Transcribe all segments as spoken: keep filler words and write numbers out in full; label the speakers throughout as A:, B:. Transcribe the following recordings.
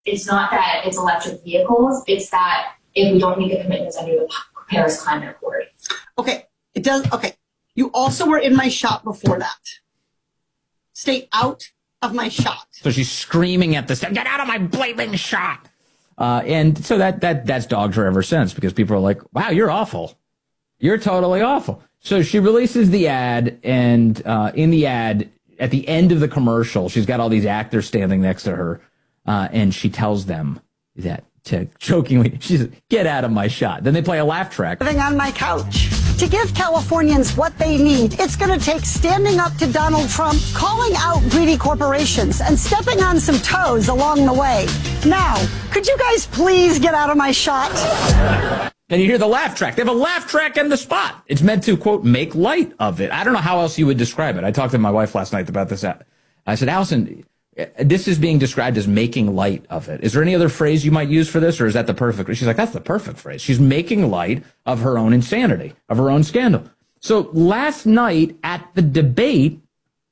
A: It's not that it's electric vehicles. It's that if we don't make the commitments under the Paris Climate Accord.
B: Okay, it does. Okay, you also were in my shot before that. Stay out of my shot.
C: So she's screaming at the stand, get out of my blaming shot. Uh, and so that that that's dogged her ever since, because people are like, wow, you're awful. You're totally awful. So she releases the ad, and uh, in the ad, at the end of the commercial, she's got all these actors standing next to her, uh, and she tells them that, to jokingly, she says, get out of my shot. Then they play a laugh track.
B: Living on my couch. To give Californians what they need, it's going to take standing up to Donald Trump, calling out greedy corporations, and stepping on some toes along the way. Now, could you guys please get out of my shot?
C: And you hear the laugh track. They have a laugh track in the spot. It's meant to, quote, make light of it. I don't know how else you would describe it. I talked to my wife last night about this. I said, Allison, this is being described as making light of it. Is there any other phrase you might use for this, or is that the perfect? She's like, that's the perfect phrase. She's making light of her own insanity, of her own scandal. So last night at the debate,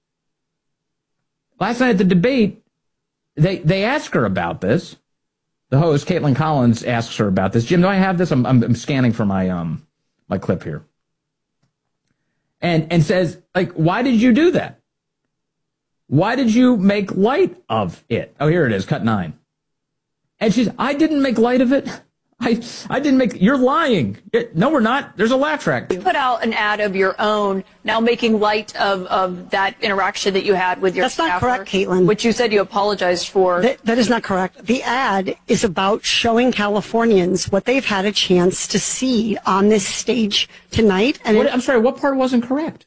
C: last night at the debate, they they ask her about this. The host, Caitlin Collins, asks her about this. Jim, do I have this? I'm, I'm, I'm scanning for my um my clip here. And and says, like, why did you do that? Why did you make light of it? Oh, here it is, cut nine. And she's, I didn't make light of it. I I didn't make, you're lying. It, no, we're not. There's a laugh track.
D: You put out an ad of your own, now making light of, of that interaction that you had with your
B: That's
D: staffer,
B: not correct, Caitlin.
D: which you said you apologized for.
B: That, that is not correct. The ad is about showing Californians what they've had a chance to see on this stage tonight. And
C: What,
B: it,
C: I'm sorry, what part wasn't correct?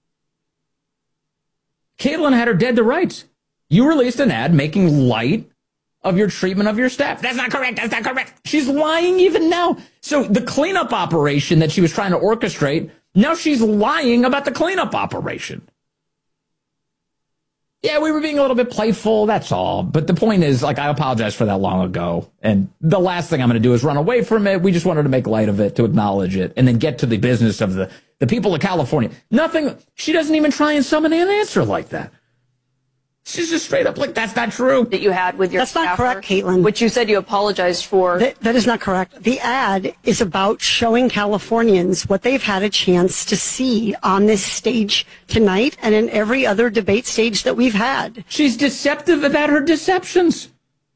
C: Caitlin had her dead to rights. You released an ad making light of your treatment of your staff. That's not correct. That's not correct. She's lying even now. So the cleanup operation that she was trying to orchestrate, now she's lying about the cleanup operation. Yeah, we were being a little bit playful, that's all. But the point is, like, I apologized for that long ago. And the last thing I'm going to do is run away from it. We just wanted to make light of it, to acknowledge it, and then get to the business of the, the people of California. Nothing, she doesn't even try and summon an answer like that. She's just straight up like, that's not true.
D: That you had with your
B: That's not
D: staffer,
B: correct, Caitlin.
D: which you said you apologized for.
B: that, that is not correct. The ad is about showing Californians what they've had a chance to see on this stage tonight and in every other debate stage that we've had.
C: She's deceptive about her deceptions.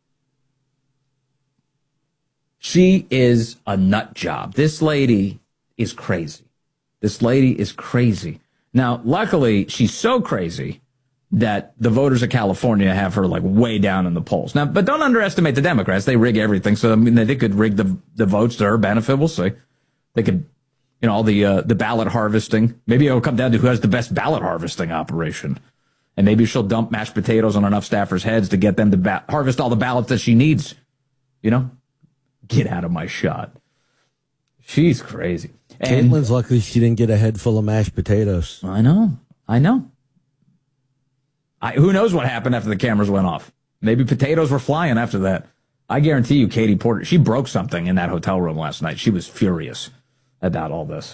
C: She is a nut job. This lady is crazy. This lady is crazy. Now, luckily, she's so crazy that the voters of California have her like way down in the polls. Now, but don't underestimate the Democrats. They rig everything. So, I mean, they could rig the the votes to her benefit. We'll see. They could, you know, all the uh, the ballot harvesting. Maybe it'll come down to who has the best ballot harvesting operation. And maybe she'll dump mashed potatoes on enough staffers' heads to get them to ba- harvest all the ballots that she needs. You know? Get out of my shot. She's crazy. And
E: Caitlin's lucky she didn't get a head full of mashed potatoes.
C: I know. I know. I, who knows what happened after the cameras went off? Maybe potatoes were flying after that. I guarantee you, Katie Porter, she broke something in that hotel room last night. She was furious about all this.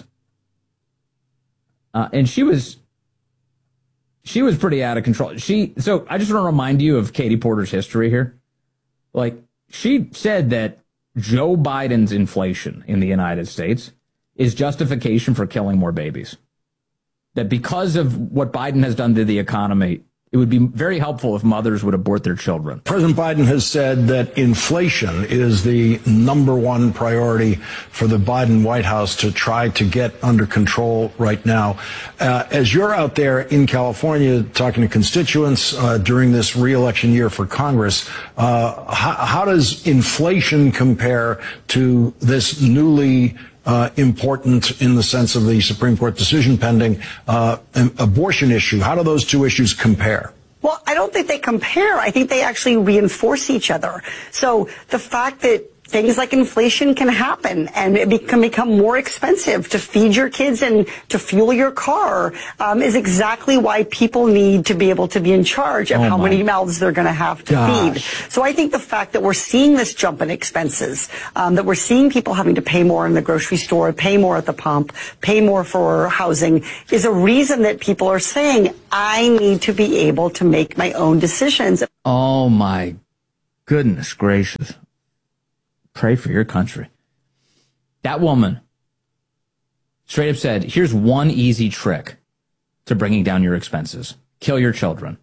C: Uh, and she was, she was pretty out of control. She, so I just want to remind you of Katie Porter's history here. Like, she said that Joe Biden's inflation in the United States is justification for killing more babies. That because of what Biden has done to the economy, it would be very helpful if mothers would abort their children.
F: President Biden has said that inflation is the number one priority for the Biden White House to try to get under control right now. Uh, as you're out there in California talking to constituents uh, during this re-election year for Congress, uh, how, how does inflation compare to this newly Uh, important in the sense of the Supreme Court decision pending uh, abortion issue? How do those two issues compare?
B: Well, I don't think they compare. I think they actually reinforce each other. So the fact that things like inflation can happen and it be, can become more expensive to feed your kids and to fuel your car um, is exactly why people need to be able to be in charge of
C: oh
B: how
C: my
B: many mouths they're going to have to
C: gosh.
B: feed. So I think the fact that we're seeing this jump in expenses, um, that we're seeing people having to pay more in the grocery store, pay more at the pump, pay more for housing, is a reason that people are saying, I need to be able to make my own decisions.
C: Oh, my Goodness gracious. Pray for your country. That woman straight up said, here's one easy trick to bringing down your expenses. Kill your children.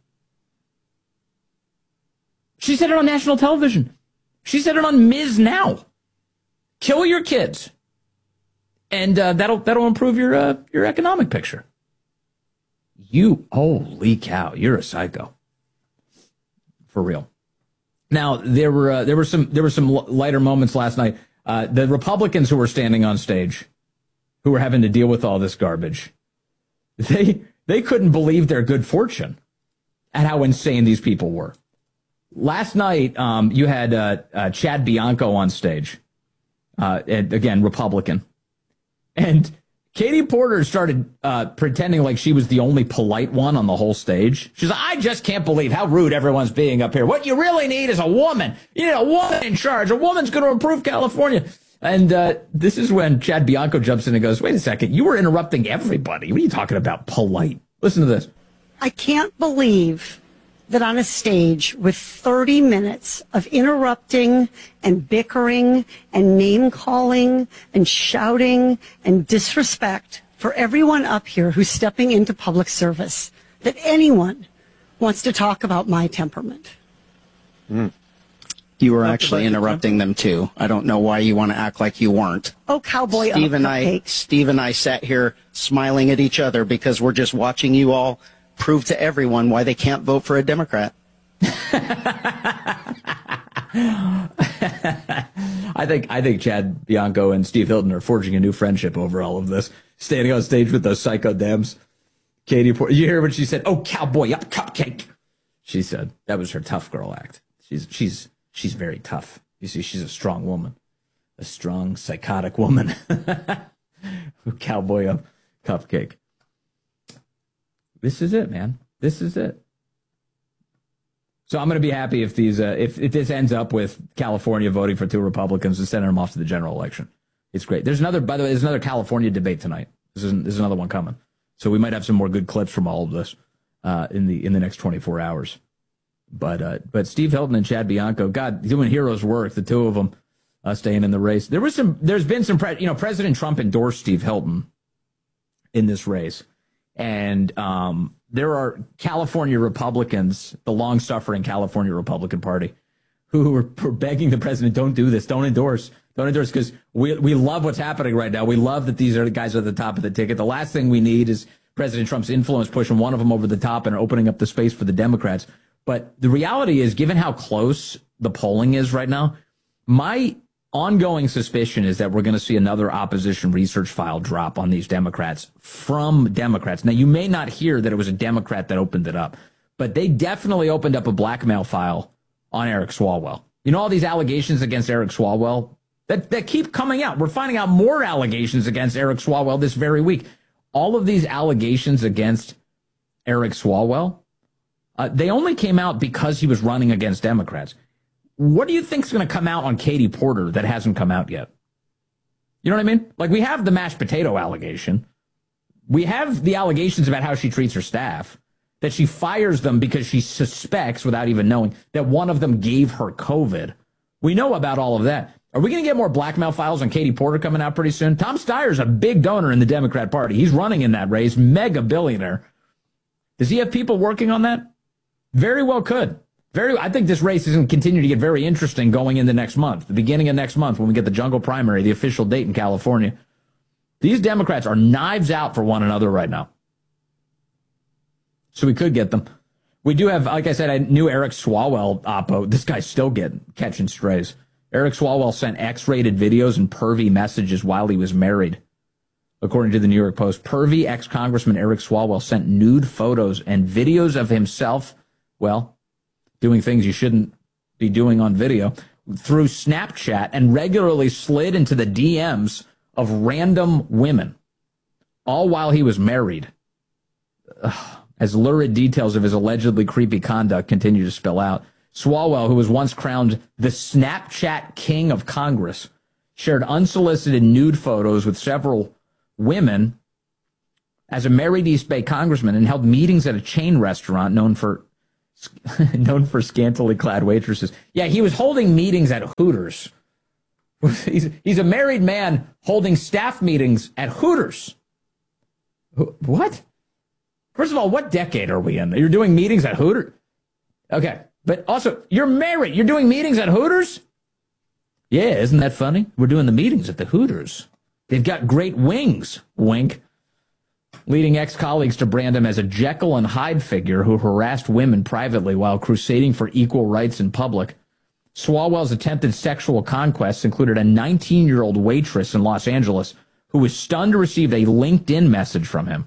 C: She said it on national television. She said it on Miz Now. Kill your kids. And uh, that'll that'll improve your uh, your economic picture. You, holy cow, you're a psycho. For real. Now, there were uh, there were some there were some lighter moments last night. Uh, the Republicans who were standing on stage, who were having to deal with all this garbage, they they couldn't believe their good fortune at how insane these people were. Last night, um, you had uh, uh, Chad Bianco on stage, uh, and again, Republican, and Katie Porter started uh, pretending like she was the only polite one on the whole stage. She's like, I just can't believe how rude everyone's being up here. What you really need is a woman. You need a woman in charge. A woman's going to improve California. And uh, this is when Chad Bianco jumps in and goes, wait a second, you were interrupting everybody. What are you talking about, polite? Listen to this.
B: I can't believe that on a stage with thirty minutes of interrupting and bickering and name calling and shouting and disrespect for everyone up here who's stepping into public service, that anyone wants to talk about my temperament.
G: Mm. You were actually interrupting them too. I don't know why you want to act like you weren't.
B: Oh, cowboy
G: Steve
B: up,
G: and I, Steve and I sat here smiling at each other because we're just watching you all prove to everyone why they can't vote for a Democrat.
C: I think I think Chad Bianco and Steve Hilton are forging a new friendship over all of this. Standing on stage with those psycho Dems. Katie Porter, you hear what she said? Oh, cowboy up, cupcake. She said that was her tough girl act. She's she's she's very tough. You see, she's a strong woman, a strong psychotic woman. Cowboy up, cupcake. This is it, man. This is it. So I'm going to be happy if these, uh, if, if this ends up with California voting for two Republicans and sending them off to the general election. It's great. There's another, by the way, there's another California debate tonight. This is, this is another one coming. So we might have some more good clips from all of this uh, in the in the next twenty-four hours. But uh, but Steve Hilton and Chad Bianco, God, doing heroes work. The two of them uh, staying in the race. There was some. There's been some. Pre- you know, President Trump endorsed Steve Hilton in this race. And um, there are California Republicans, the long-suffering California Republican Party, who were begging the president, don't do this, don't endorse, don't endorse, because we we love what's happening right now. We love that these are the guys at the top of the ticket. The last thing we need is President Trump's influence pushing one of them over the top and opening up the space for the Democrats. But the reality is, given how close the polling is right now, my ongoing suspicion is that we're going to see another opposition research file drop on these Democrats from Democrats. Now, you may not hear that it was a Democrat that opened it up, but they definitely opened up a blackmail file on Eric Swalwell. You know, all these allegations against Eric Swalwell that, that keep coming out. We're finding out more allegations against Eric Swalwell this very week. All of these allegations against Eric Swalwell, uh, they only came out because he was running against Democrats. What do you think is going to come out on Katie Porter that hasn't come out yet? You know what I mean? Like, we have the mashed potato allegation. We have the allegations about how she treats her staff, that she fires them because she suspects, without even knowing, that one of them gave her COVID. We know about all of that. Are we going to get more blackmail files on Katie Porter coming out pretty soon? Tom Steyer's a big donor in the Democrat Party. He's running in that race, mega billionaire. Does he have people working on that? Very well could. Very, I think this race is going to continue to get very interesting going into next month, the beginning of next month when we get the jungle primary, the official date in California. These Democrats are knives out for one another right now. So we could get them. We do have, like I said, I knew Eric Swalwell, Oppo. This guy's still getting catching strays. Eric Swalwell sent X-rated videos and pervy messages while he was married. According to the New York Post, pervy ex-Congressman Eric Swalwell sent nude photos and videos of himself, well, doing things you shouldn't be doing on video, through Snapchat, and regularly slid into the D Ms of random women, all while he was married. Ugh. As lurid details of his allegedly creepy conduct continue to spill out, Swalwell, who was once crowned the Snapchat King of Congress, shared unsolicited nude photos with several women as a married East Bay congressman and held meetings at a chain restaurant known for known for scantily clad waitresses. Yeah, he was holding meetings at Hooters. He's, he's a married man holding staff meetings at Hooters. What? First of all, what decade are we in? You're doing meetings at Hooters? Okay, but also, you're married. You're doing meetings at Hooters? Yeah, isn't that funny? We're doing the meetings at the Hooters. They've got great wings, wink. Leading ex-colleagues to brand him as a Jekyll and Hyde figure who harassed women privately while crusading for equal rights in public. Swalwell's attempted sexual conquests included a nineteen-year-old waitress in Los Angeles who was stunned to receive a LinkedIn message from him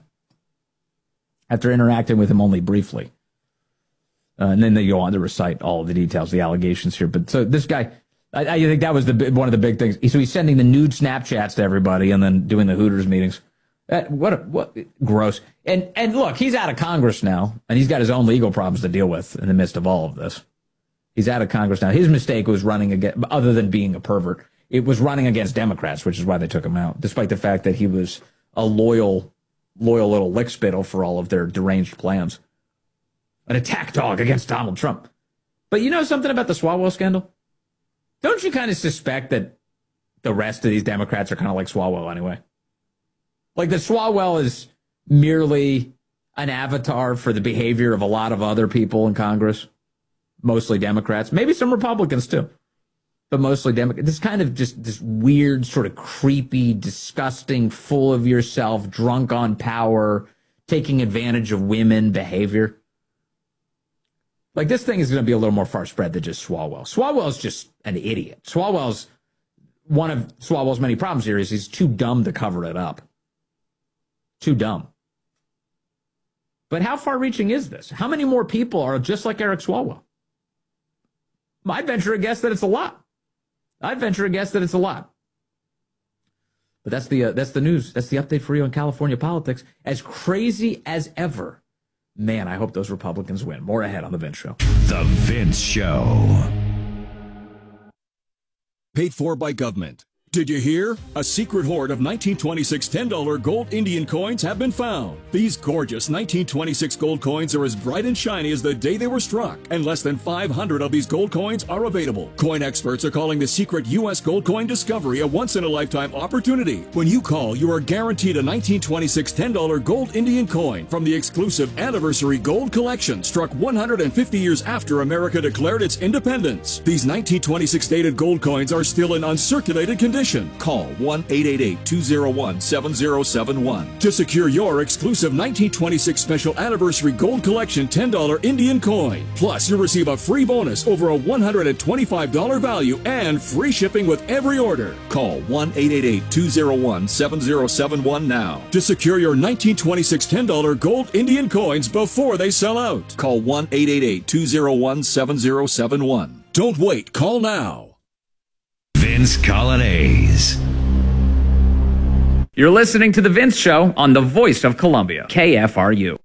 C: after interacting with him only briefly. Uh, and then they go on to recite all of the details, the allegations here. But so this guy, I, I think that was the one of the big things. So he's sending the nude Snapchats to everybody and then doing the Hooters meetings. Uh, what, a, what, gross. And, and look, he's out of Congress now, and he's got his own legal problems to deal with in the midst of all of this. He's out of Congress now. His mistake was running against, other than being a pervert, it was running against Democrats, which is why they took him out, despite the fact that he was a loyal, loyal little lickspittle for all of their deranged plans. An attack dog against Donald Trump. But you know something about the Swalwell scandal? Don't you kind of suspect that the rest of these Democrats are kind of like Swalwell anyway? Like that Swalwell is merely an avatar for the behavior of a lot of other people in Congress. Mostly Democrats, maybe some Republicans too, but mostly Democrats. This kind of just this weird, sort of creepy, disgusting, full of yourself, drunk on power, taking advantage of women behavior. Like this thing is going to be a little more far spread than just Swalwell. Swalwell's just an idiot. Swalwell's one of Swalwell's many problems here is he's too dumb to cover it up. Too dumb. But how far-reaching is this? How many more people are just like Eric Swalwell? I'd venture a guess that it's a lot. I'd venture a guess that it's a lot. But that's the uh, that's the news. That's the update for you on California politics. As crazy as ever. Man, I hope those Republicans win. More ahead on The Vince Show.
H: The Vince Show.
I: Paid for by government. Did you hear? A secret hoard of nineteen twenty-six ten dollar gold Indian coins have been found. These gorgeous nineteen twenty-six gold coins are as bright and shiny as the day they were struck, and less than five hundred of these gold coins are available. Coin experts are calling the secret U S gold coin discovery a once-in-a-lifetime opportunity. When you call, you are guaranteed a nineteen twenty-six ten dollar gold Indian coin from the exclusive Anniversary Gold Collection, struck one hundred fifty years after America declared its independence. These nineteen twenty-six dated gold coins are still in uncirculated condition. Call one eight eight eight, two oh one, seven oh seven one to secure your exclusive nineteen twenty-six Special Anniversary Gold Collection ten dollar Indian coin. Plus, you'll receive a free bonus over a one hundred twenty-five dollar value and free shipping with every order. Call one eight eight eight, two oh one, seven oh seven one now to secure your nineteen twenty-six ten dollar gold Indian coins before they sell out. Call one eight eight eight, two oh one, seven oh seven one. Don't wait. Call now.
H: Vince Colonnese.
C: You're listening to The Vince Show on the Voice of Columbia, K F R U.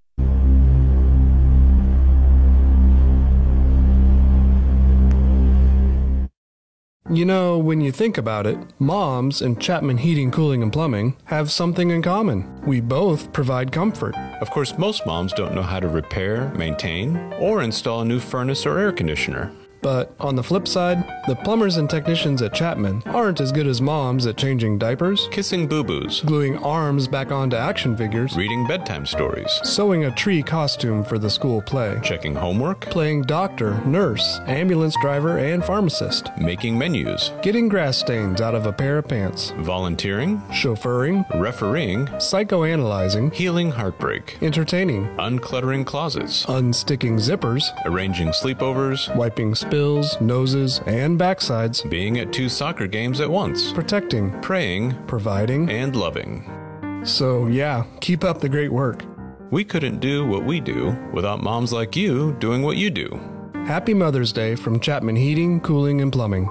J: You know, when you think about it, moms and Chapman Heating, Cooling, and Plumbing have something in common. We both provide comfort.
K: Of course, most moms don't know how to repair, maintain, or install a new furnace or air conditioner.
J: But on the flip side, the plumbers and technicians at Chapman aren't as good as moms at changing diapers,
K: kissing boo-boos,
J: gluing arms back onto action figures,
K: reading bedtime stories,
J: sewing a tree costume for the school play,
K: checking homework,
J: playing doctor, nurse, ambulance driver, and pharmacist,
K: making menus,
J: getting grass stains out of a pair of pants,
K: volunteering,
J: chauffeuring,
K: refereeing,
J: psychoanalyzing,
K: healing heartbreak,
J: entertaining,
K: uncluttering closets,
J: unsticking zippers,
K: arranging sleepovers,
J: wiping spills, noses, and backsides,
K: being at two soccer games at once,
J: protecting,
K: praying,
J: providing,
K: and loving.
J: So yeah, keep up the great work.
K: We couldn't do what we do without moms like you doing what you do.
J: Happy Mother's Day from Chapman Heating, Cooling, and Plumbing.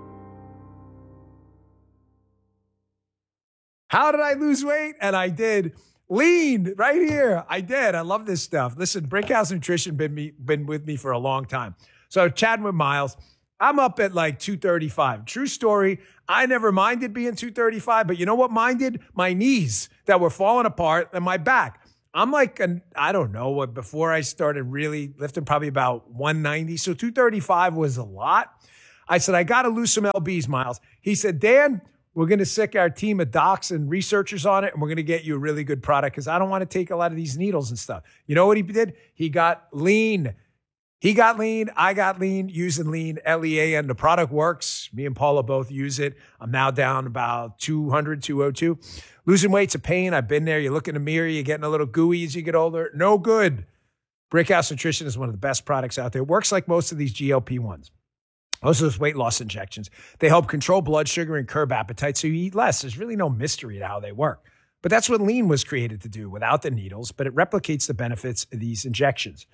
L: How did I lose weight? And I did. Lean right here. I did. I love this stuff. Listen, Brickhouse Nutrition been me been with me for a long time. So chatting with Miles, I'm up at like two thirty-five. True story. I never minded being two thirty-five, but you know what minded? My knees that were falling apart and my back. I'm like, an, I don't know, what before I started really lifting, probably about one ninety. So two thirty-five was a lot. I said, I got to lose some L Bs, Miles. He said, Dan, we're going to sick our team of docs and researchers on it, and we're going to get you a really good product because I don't want to take a lot of these needles and stuff. You know what he did? He got lean. He got lean. I got lean using lean, L E A N. The product works. Me and Paula both use it. I'm now down about two hundred, two oh two. Losing weight's a pain. I've been there. You look in the mirror, you're getting a little gooey as you get older. No good. Brickhouse Nutrition is one of the best products out there. It works like most of these G L P ones. Most of those weight loss injections. They help control blood sugar and curb appetite so you eat less. There's really no mystery to how they work. But that's what lean was created to do without the needles, but it replicates the benefits of these injections.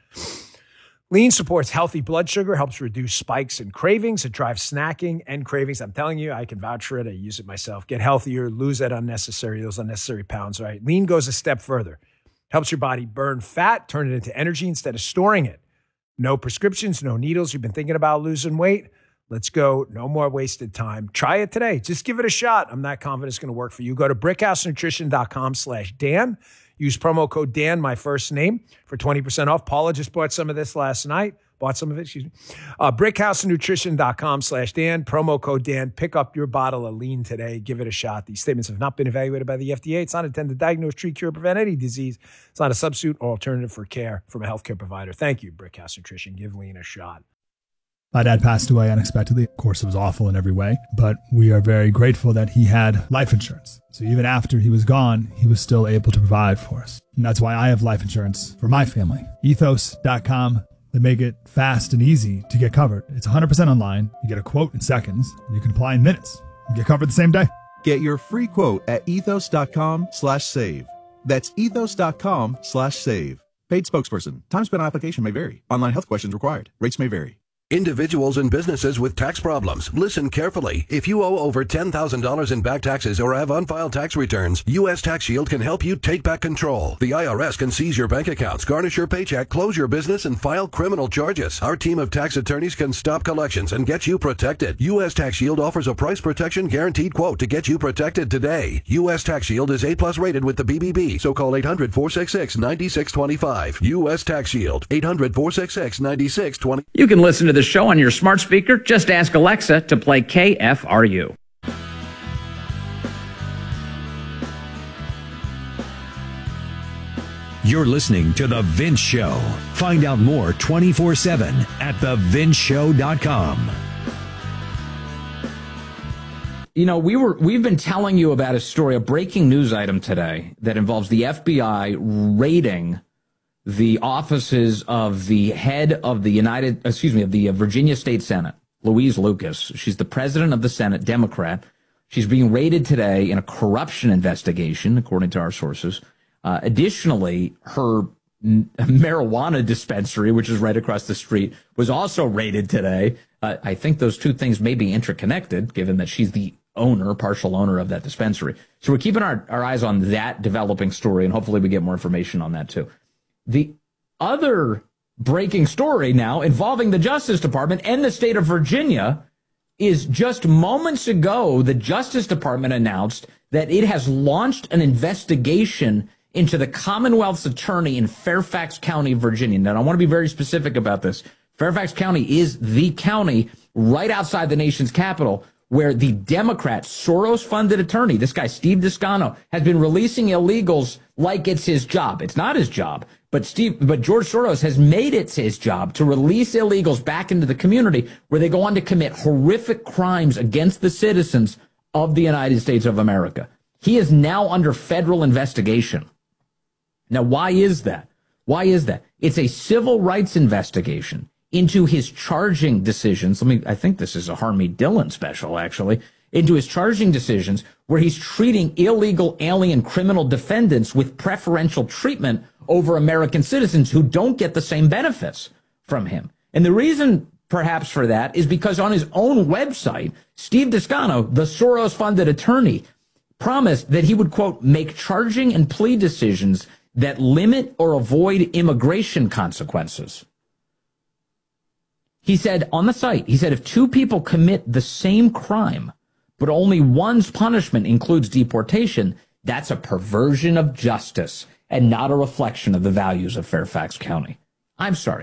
L: Lean supports healthy blood sugar, helps reduce spikes and cravings. It drives snacking and cravings. I'm telling you, I can vouch for it. I use it myself. Get healthier, lose that unnecessary, those unnecessary pounds, right? Lean goes a step further. Helps your body burn fat, turn it into energy instead of storing it. No prescriptions, no needles. You've been thinking about losing weight? Let's go. No more wasted time. Try it today. Just give it a shot. I'm not confident it's going to work for you. Go to brickhousenutrition.com slash Dan. Use promo code Dan, my first name, for twenty percent off. Paula just bought some of this last night. Bought some of it, excuse me. Uh, brickhousenutrition.com slash Dan. Promo code Dan. Pick up your bottle of lean today. Give it a shot. These statements have not been evaluated by the F D A. It's not intended to diagnose, treat, cure, prevent any disease. It's not a substitute or alternative for care from a healthcare provider. Thank you, Brickhouse Nutrition. Give lean a shot.
M: My dad passed away unexpectedly. Of course, it was awful in every way, but we are very grateful that he had life insurance. So even after he was gone, he was still able to provide for us. And that's why I have life insurance for my family. ethos dot com. They make it fast and easy to get covered. It's one hundred percent online. You get a quote in seconds, and you can apply in minutes. You get covered the same day.
N: Get your free quote at ethos.com slash save. That's ethos.com slash save. Paid spokesperson. Time spent on application may vary. Online health questions required. Rates may vary.
O: Individuals and businesses with tax problems, listen carefully. If you owe over ten thousand dollars in back taxes or have unfiled tax returns, U S Tax Shield can help you take back control. The I R S can seize your bank accounts, garnish your paycheck, close your business, and file criminal charges. Our team of tax attorneys can stop collections and get you protected. U S Tax Shield offers a price protection guaranteed quote to get you protected today. U S Tax Shield is A plus rated with the B B B, so call eight hundred, four six six, nine six two five. U S Tax Shield, eight hundred, four six six, nine six two five.
P: You can listen to the show on your smart speaker. Just ask Alexa to play K F R U.
H: You're listening to The Vince Show. Find out more twenty-four seven at the vince show dot com.
C: You know, we were, we've been telling you about a story, a breaking news item today that involves the F B I raiding the offices of the head of the United, excuse me, of the Virginia State Senate, Louise Lucas. She's the president of the Senate, Democrat. She's being raided today in a corruption investigation, according to our sources. Uh, additionally, her n- marijuana dispensary, which is right across the street, was also raided today. Uh, I think those two things may be interconnected, given that she's the owner, partial owner of that dispensary. So we're keeping our, our eyes on that developing story, and hopefully we get more information on that too. The other breaking story now involving the Justice Department and the state of Virginia is just moments ago, the Justice Department announced that it has launched an investigation into the Commonwealth's attorney in Fairfax County, Virginia. Now, I want to be very specific about this. Fairfax County is the county right outside the nation's capital where the Democrat Soros-funded attorney, this guy Steve Descano, has been releasing illegals like it's his job. It's not his job, but Steve, but George Soros has made it his job to release illegals back into the community where they go on to commit horrific crimes against the citizens of the United States of America. He is now under federal investigation. Now, why is that? Why is that? It's a civil rights investigation into his charging decisions. Let me, I think this is a Harmy Dillon special, actually, into his charging decisions where he's treating illegal alien criminal defendants with preferential treatment over American citizens who don't get the same benefits from him. And the reason perhaps for that is because on his own website, Steve Descano, the Soros-funded attorney, promised that he would, quote, make charging and plea decisions that limit or avoid immigration consequences. He said on the site, he said, if two people commit the same crime, but only one's punishment includes deportation, that's a perversion of justice. and not a reflection of the values of Fairfax County. I'm sorry.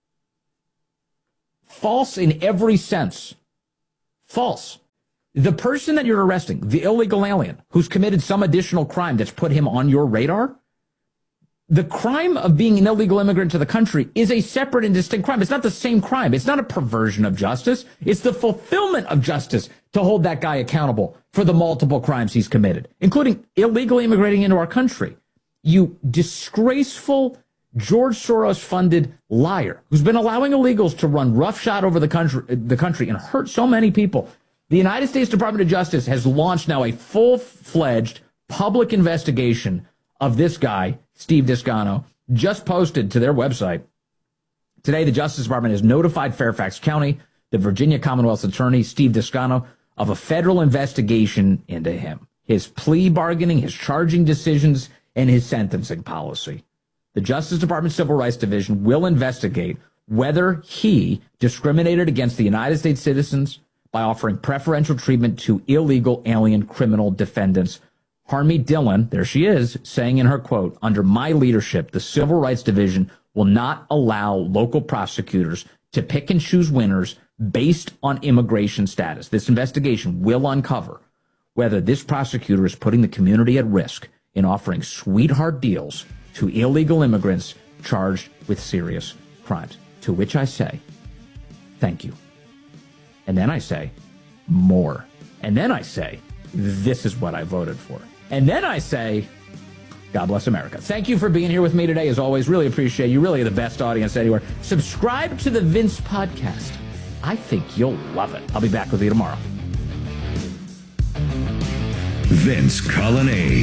C: False in every sense. False. The person that you're arresting, the illegal alien who's committed some additional crime that's put him on your radar, the crime of being an illegal immigrant to the country is a separate and distinct crime. It's not the same crime. It's not a perversion of justice. It's the fulfillment of justice to hold that guy accountable for the multiple crimes he's committed, including illegally immigrating into our country. You disgraceful George Soros-funded liar who's been allowing illegals to run roughshod over the country, the country and hurt so many people. The United States Department of Justice has launched now a full-fledged public investigation of this guy, Steve Descano, just posted to their website. Today, the Justice Department has notified Fairfax County, the Virginia Commonwealth's attorney, Steve Descano, of a federal investigation into him, his plea bargaining, his charging decisions, and his sentencing policy. The Justice Department Civil Rights Division will investigate whether he discriminated against the United States citizens by offering preferential treatment to illegal alien criminal defendants. Harmeet Dillon, there she is, saying in her quote, "Under my leadership, the Civil Rights Division will not allow local prosecutors to pick and choose winners based on immigration status. This investigation will uncover whether this prosecutor is putting the community at risk in offering sweetheart deals to illegal immigrants charged with serious crimes." To which I say, thank you. And then I say, more. And then I say, this is what I voted for. And then I say, God bless America. Thank you for being here with me today. As always, really appreciate you. Really the best audience anywhere. Subscribe to the Vince Podcast. I think you'll love it. I'll be back with you tomorrow.
H: Vince Colonnade.